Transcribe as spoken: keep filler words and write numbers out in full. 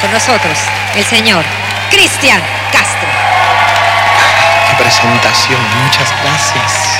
con nosotros el señor Cristian Castro. ¡Qué presentación! Muchas gracias.